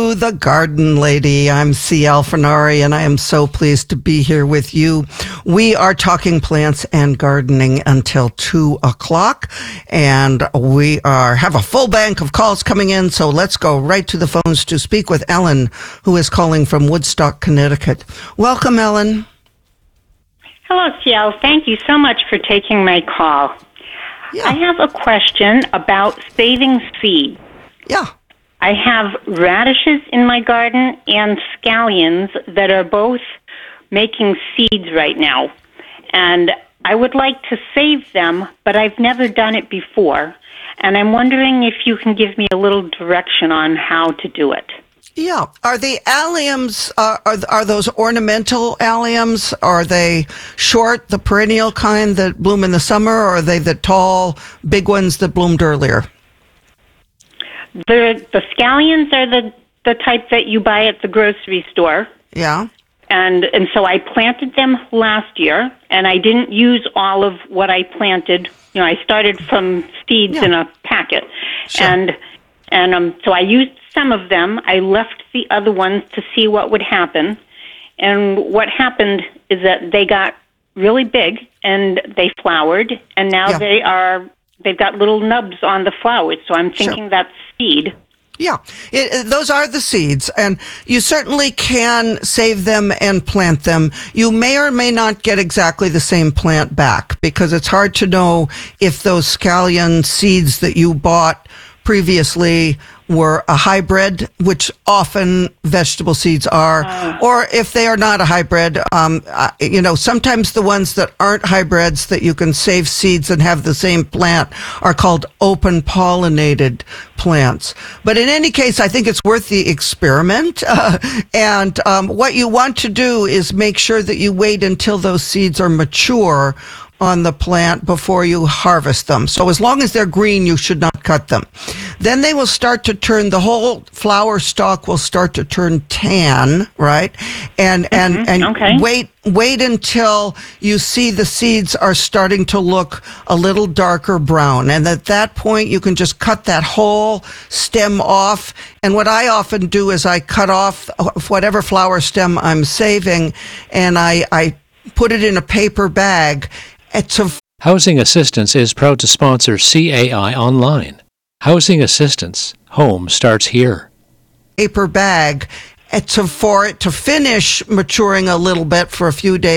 to The Garden Lady. I'm C.L. Fernari, and I am so pleased to be here with you. We are talking plants and gardening until 2 o'clock, and we have a full bank of calls coming in, so let's go right to the phones to speak with Ellen, who is calling from Woodstock, Connecticut. Welcome, Ellen. Hello, C.L. Thank you so much for taking my call. Yeah. I have a question about saving seed. Yeah. I have radishes in my garden and scallions that are both making seeds right now. And I would like to save them, but I've never done it before. And I'm wondering if you can give me a little direction on how to do it. Yeah. Are the alliums, are those ornamental alliums? Are they short, the perennial kind that bloom in the summer, or are they the tall, big ones that bloomed earlier? The scallions are the type that you buy at the grocery store. Yeah. And so I planted them last year, and I didn't use all of what I planted. You know, I started from seeds in a packet. Sure. And so I used some of them. I left the other ones to see what would happen. And what happened is that they got really big, and they flowered, and now they've got little nubs on the flowers, so I'm thinking that's seed. Yeah, those are the seeds, and you certainly can save them and plant them. You may or may not get exactly the same plant back, because it's hard to know if those scallion seeds that you bought previously were a hybrid, which often vegetable seeds are, or if they are not a hybrid. Sometimes the ones that aren't hybrids that you can save seeds and have the same plant are called open pollinated plants. But in any case, I think it's worth the experiment. And what you want to do is make sure that you wait until those seeds are mature on the plant before you harvest them. So as long as they're green, you should not cut them. Then they will start to turn, the whole flower stalk will start to turn tan, right? And wait until you see the seeds are starting to look a little darker brown. And at that point, you can just cut that whole stem off. And what I often do is I cut off whatever flower stem I'm saving, and I put it in a paper bag. Housing Assistance is proud to sponsor CAI Online. Housing Assistance. Home starts here. Paper bag for it to finish maturing a little bit for a few days.